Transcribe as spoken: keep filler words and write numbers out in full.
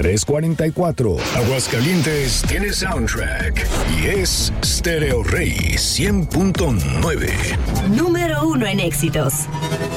tres cuarenta y cuatro. Aguascalientes tiene soundtrack y es Stereo Rey cien punto nueve. Número uno en éxitos.